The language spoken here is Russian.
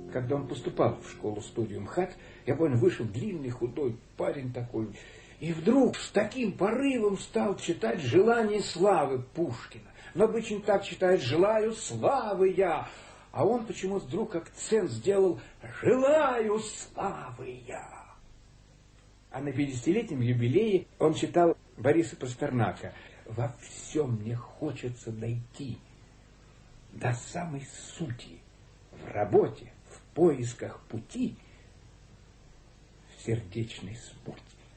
когда он поступал в школу-студию МХАТ, я помню, вышел длинный, худой парень такой, и вдруг с таким порывом стал читать «Желание славы» Пушкина. Но обычно так читает «Желаю славы я», а он почему-то вдруг акцент сделал «Желаю славы я». А на 50-летнем юбилее он читал Бориса Пастернака: «Во всем мне хочется дойти до самой сути, в работе, в поисках пути, в сердечной смуте».